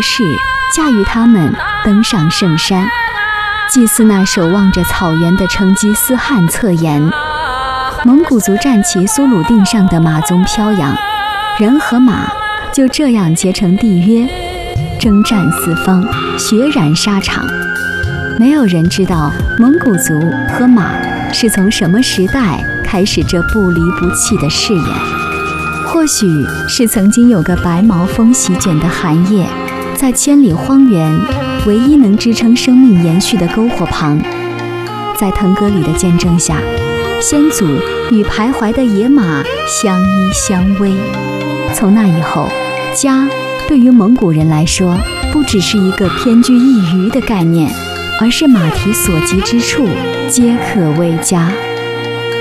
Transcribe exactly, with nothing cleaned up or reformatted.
士驾驭它们登上圣山，祭祀那守望着草原的成吉思汗侧颜。蒙古族战旗苏鲁定上的马鬃飘扬，人和马就这样结成缔约，征战四方，血染沙场。没有人知道蒙古族和马是从什么时代开始这不离不弃的誓言。或许是曾经有个白毛风席卷的寒夜，在千里荒原唯一能支撑生命延续的篝火旁，在腾格里的见证下，先祖与徘徊的野马相依相偎。从那以后，家对于蒙古人来说，不只是一个偏居一隅的概念，而是马蹄所及之处皆可为家。